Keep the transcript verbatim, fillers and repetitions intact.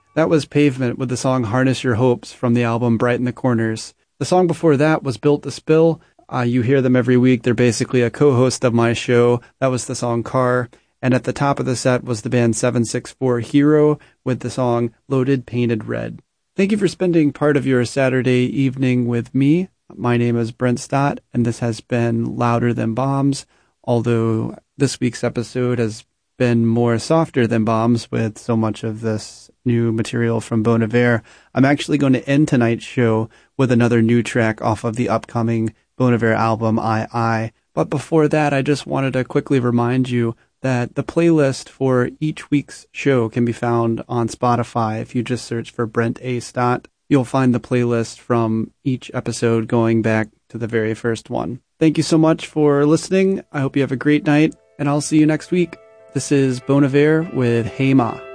That was Pavement with the song Harness Your Hopes from the album Brighten the Corners. The song before that was Built to Spill. Uh, you hear them every week. They're basically a co-host of my show. That was the song Car. And at the top of the set was the band seven six four Hero with the song Loaded Painted Red. Thank you for spending part of your Saturday evening with me. My name is Brent Stott, and this has been Louder Than Bombs, although this week's episode has been more softer than bombs with so much of this new material from Bon Iver. I'm actually going to end tonight's show with another new track off of the upcoming Bon Iver album, I I. But before that, I just wanted to quickly remind you that the playlist for each week's show can be found on Spotify. If you just search for Brent A. Stott, you'll find the playlist from each episode going back to the very first one. Thank you so much for listening. I hope you have a great night, and I'll see you next week. This is Bon Iver with Hey Ma.